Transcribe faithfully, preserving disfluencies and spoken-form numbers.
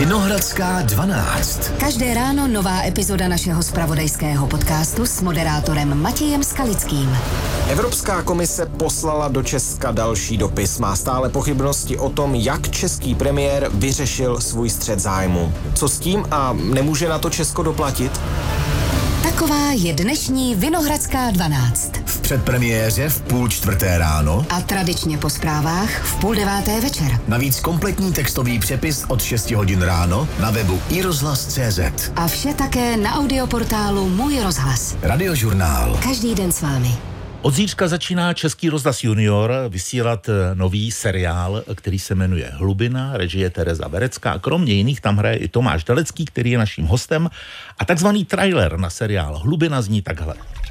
Vinohradská dvanáct. Každé ráno nová epizoda našeho zpravodajského podcastu s moderátorem Matějem Skalickým. Evropská komise poslala do Česka další dopis. Má stále pochybnosti o tom, jak český premiér vyřešil svůj střet zájmu. Co s tím a nemůže na to Česko doplatit? Taková je dnešní Vinohradská dvanáct. V předpremiéře v půl čtvrté ráno A tradičně po zprávách v půl deváté večer. navíc kompletní textový přepis od šesti hodin ráno na webu i rozhlas tečka cé zet. A vše také na audioportálu Můj rozhlas. Radiožurnál. Každý den s vámi. Od zítřka začíná Český rozhlas Junior vysílat nový seriál, který se jmenuje Hlubina, režie Tereza Verecká. Kromě jiných tam hraje i Tomáš Dalecký, který je naším hostem. A takzvaný trailer na seriál Hlubina zní takhle.